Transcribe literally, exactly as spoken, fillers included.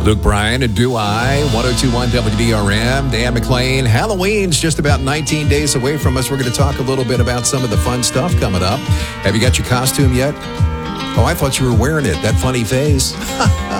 Luke Bryan and Do I, one oh two point one W D R M, Dan McLean. Halloween's just about nineteen days away from us. We're going to talk a little bit about some of the fun stuff coming up. Have you got your costume yet? Oh, I thought you were wearing it. That funny face.